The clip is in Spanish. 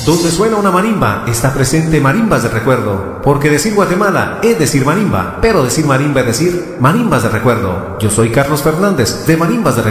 Donde suena una marimba, está presente marimbas de recuerdo. Porque decir Guatemala es decir marimba, pero decir marimba es decir marimbas de recuerdo. Yo soy Carlos Fernández, de Marimbas de Recuerdo.